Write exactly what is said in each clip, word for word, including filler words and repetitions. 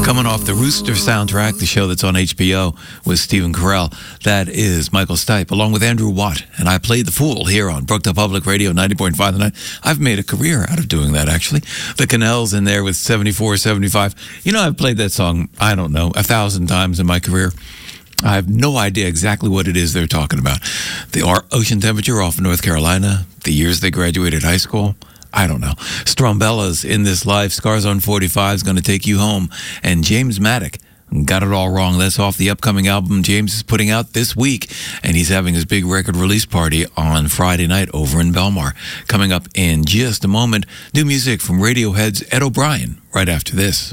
Coming off the Rooster soundtrack, the show that's on H B O with Stephen Carell, that is Michael Stipe, along with Andrew Watt. And I played the fool here on Brookdale Public Radio, ninety point five the night. I've made a career out of doing that, actually. The Canals in there with seventy-four, seventy-five. You know, I've played that song, I don't know, a thousand times in my career. I have no idea exactly what it is they're talking about. The ocean temperature off of North Carolina, the years they graduated high school. I don't know. Strombella's In This Life, Scars on forty-five is going to take you home. And James Maddock got it all wrong. That's off the upcoming album James is putting out this week. And he's having his big record release party on Friday night over in Belmar. Coming up in just a moment, new music from Radiohead's Ed O'Brien right after this.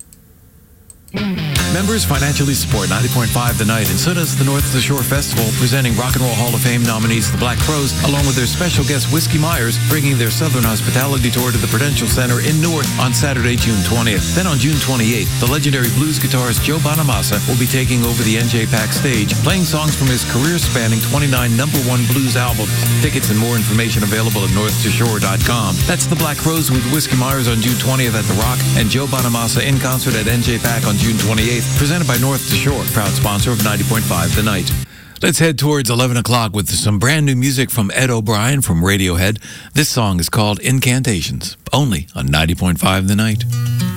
Members financially support ninety point five The Night, and so does the North of the Shore Festival, presenting Rock and Roll Hall of Fame nominees the Black Crowes, along with their special guest Whiskey Myers, bringing their Southern Hospitality Tour to the Prudential Center in Newark on Saturday, June twentieth. Then on June twenty-eighth, the legendary blues guitarist Joe Bonamassa will be taking over the N J PAC stage, playing songs from his career-spanning twenty-nine number one blues albums. Tickets and more information available at north to shore dot com. That's the Black Crowes with Whiskey Myers on June twentieth at The Rock, and Joe Bonamassa in concert at N J PAC on June twenty-eighth, presented by North to Shore, proud sponsor of ninety point five The Night. Let's head towards eleven o'clock with some brand new music from Ed O'Brien from Radiohead. This song is called Incantations, only on ninety point five The Night.